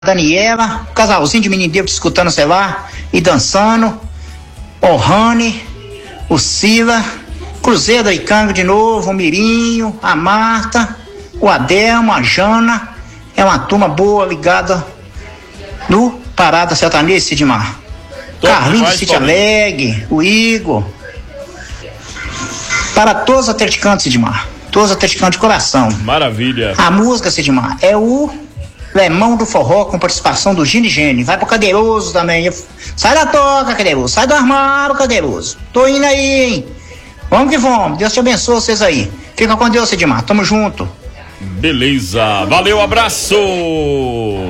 Daniela, o casalzinho de menino Deus escutando o celular e dançando, o Rani, o Sila, Cruzeiro da Icanga de novo, o Mirinho, a Marta, o Adelmo, a Jana, é uma turma boa ligada no Parada Sertaneja, Sidmar. Carlinhos do Sítio Alegre, o Igor, para todos os atleticanos, Sidmar, todos os atleticanos de coração. Maravilha. A música, Sidmar, é o Lemão do Forró, com participação do Gini Gene. Vai pro Cadeiroso também. Sai da toca, Cadeiroso. Sai do armário, Cadeiroso. Tô indo aí, hein? Vamos que vamos. Deus te abençoe vocês aí. Fica com Deus, Sidmar. Tamo junto. Beleza. Valeu, abraço.